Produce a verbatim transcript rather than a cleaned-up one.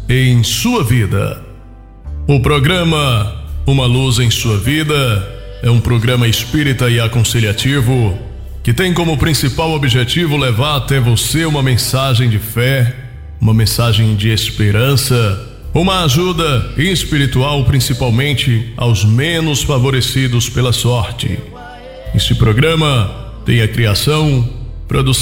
em sua vida. O programa Uma Luz em Sua Vida é um programa espírita e aconselhativo que tem como principal objetivo levar até você uma mensagem de fé, uma mensagem de esperança, uma ajuda espiritual principalmente aos menos favorecidos pela sorte. Este programa tem a criação, produção